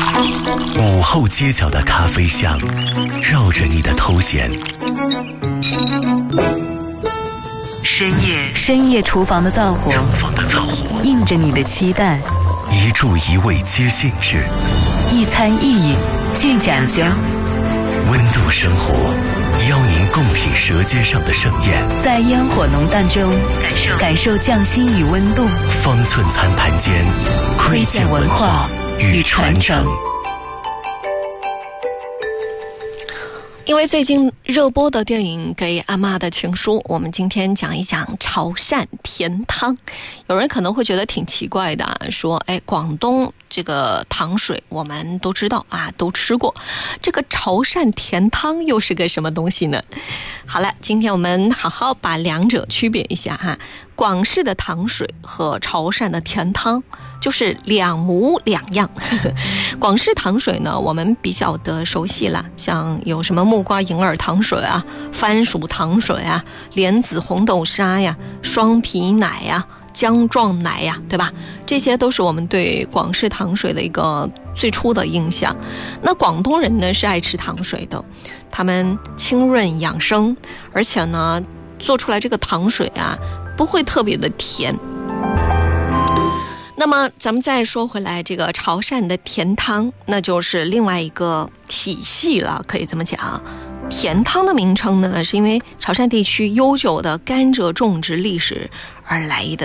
午后街角的咖啡香，绕着你的头衔。 深夜厨房的灶火，映着你的期待。 一注一味皆兴致， 一餐一饮尽讲究。 温度生活，邀您共品舌尖上的盛宴， 在烟火浓淡中感受匠心与温度。 方寸餐盘间，窥见文化与传承。 因为最近热播的电影《给阿妈的情书》，我们今天讲一讲潮汕甜汤。有人可能会觉得挺奇怪的，说广东这个糖水我们都知道啊，都吃过，这个潮汕甜汤又是个什么东西呢？好了，今天我们好好把两者区别一下哈。广式的糖水和潮汕的甜汤就是两模两样。广式糖水呢，我们比较的熟悉了，像有什么木瓜银耳糖水啊、番薯糖水啊、莲子红豆沙呀、双皮奶呀、姜撞奶呀，对吧？这些都是我们对广式糖水的一个最初的印象。那广东人呢是爱吃糖水的，他们清润养生，而且呢做出来这个糖水啊不会特别的甜。那么咱们再说回来，这个潮汕的甜汤那就是另外一个体系了，可以这么讲。甜汤的名称呢是因为潮汕地区悠久的甘蔗种植历史而来的，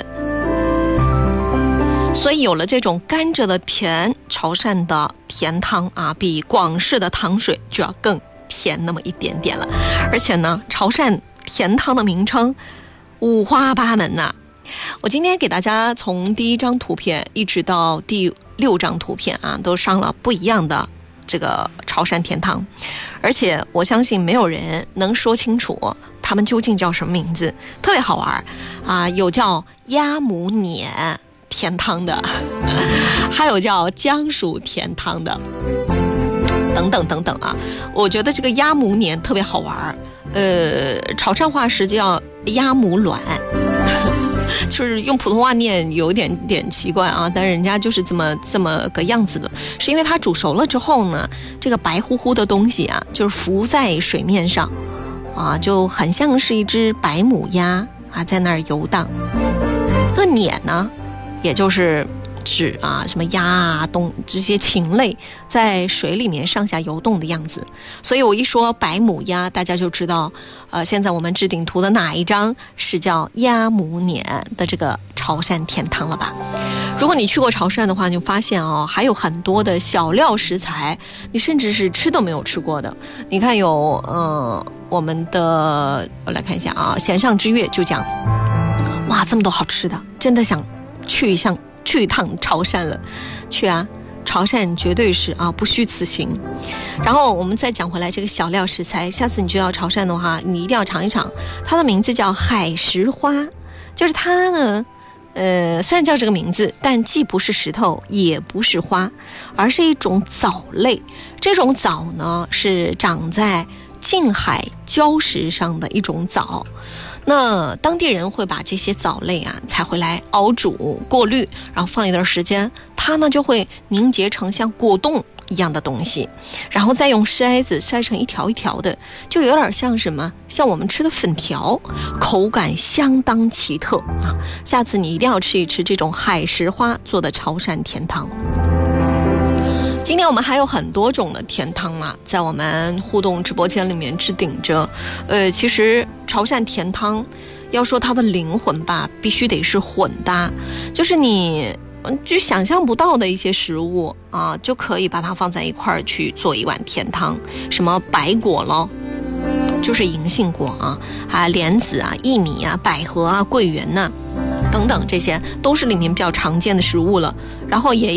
所以有了这种甘蔗的甜，潮汕的甜汤啊比广式的糖水就要更甜那么一点点了。而且呢，潮汕甜汤的名称五花八门呐。我今天给大家从第一张图片一直到第6张图片啊，都上了不一样的这个潮汕甜汤，而且我相信没有人能说清楚他们究竟叫什么名字，特别好玩啊！有叫鸭母碾甜汤的，还有叫姜薯甜汤的，等等等等啊！我觉得这个鸭母碾特别好玩，潮汕话是叫鸭母卵。就是用普通话念有点奇怪啊，但是人家就是这么个样子的，是因为它煮熟了之后呢，这个白乎乎的东西啊，就是浮在水面上啊，就很像是一只白母鸭啊在那儿游荡。这个碾呢，也就是指啊什么鸭啊这些禽类在水里面上下游动的样子。所以我一说白母鸭，大家就知道现在我们置顶图的哪一张是叫鸭母碾的这个潮汕甜汤了吧。如果你去过潮汕的话，你就发现还有很多的小料食材你甚至是吃都没有吃过的。你看有我们的我来看一下啊，咸上之月就讲，哇这么多好吃的，真的想去一趟潮汕了。去啊，潮汕绝对是不虚此行。然后我们再讲回来这个小料食材，下次你去到潮汕的话，你一定要尝一尝，它的名字叫海石花。就是它呢虽然叫这个名字，但既不是石头也不是花，而是一种藻类。这种藻呢是长在近海礁石上的一种藻。那当地人会把这些藻类采回来熬煮过滤，然后放一段时间，它呢就会凝结成像果冻一样的东西，然后再用筛子筛成一条一条的，就有点像什么，像我们吃的粉条，口感相当奇特啊！下次你一定要吃一吃这种海石花做的潮汕甜汤。今天我们还有很多种的甜汤在我们互动直播间里面置顶着。其实潮汕甜汤要说它的灵魂吧，必须得是混搭，就是你就想象不到的一些食物就可以把它放在一块儿去做一碗甜汤。什么白果咯，就是银杏果莲子薏米百合桂圆等等，这些都是里面比较常见的食物了。然后也